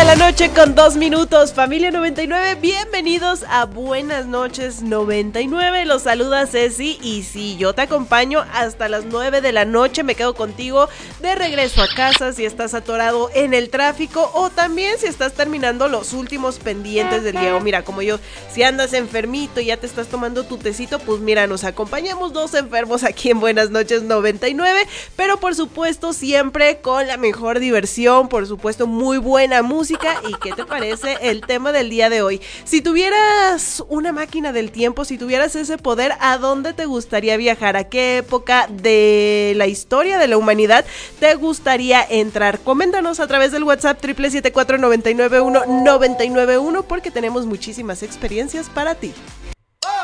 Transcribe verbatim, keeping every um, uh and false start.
la noche con dos minutos, familia noventa y nueve, bienvenidos a Buenas Noches noventa y nueve, los saluda Ceci y sí, yo te acompaño hasta las nueve de la noche, me quedo contigo de regreso a casa si estás atorado en el tráfico o también si estás terminando los últimos pendientes del día, o mira, como yo, si andas enfermito y ya te estás tomando tu tecito, pues mira, nos acompañamos dos enfermos aquí en Buenas Noches noventa y nueve, pero por supuesto siempre con la mejor diversión, por supuesto muy buena música. ¿Y qué te parece el tema del día de hoy? Si tuvieras una máquina del tiempo, si tuvieras ese poder, ¿a dónde te gustaría viajar? ¿A qué época de la historia de la humanidad te gustaría entrar? Coméntanos a través del WhatsApp triple siete siete cuatro nueve nueve uno nueve nueve uno porque tenemos muchísimas experiencias para ti.